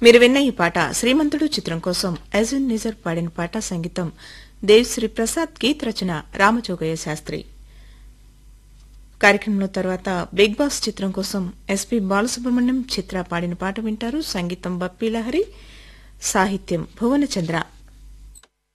మీరు విన్న ఈ పాట శ్రీమంతుడు చిత్రం కోసం అజున్ నిజర్ పాడిన పాట. సంగీతం దేవిశ్రీ ప్రసాద్, గీత రచన రామజోగయ్య శాస్త్రి. కార్యక్రమంలో తర్వాత బిగ్ బాస్ చిత్రం కోసం ఎస్పీ బాలసుబ్రహ్మణ్యం, చిత్ర పాడిన పాట వింటారు. సంగీతం బప్పీ లహరి, సాహిత్యం భువనచంద్ర.